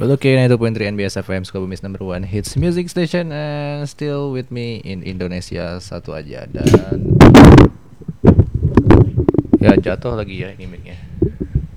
Okay, 92.3 NBS FM Sukabumi's number one hits music station, and still with me in Indonesia satu aja. Dan ya jatuh lagi ya ini mic-nya.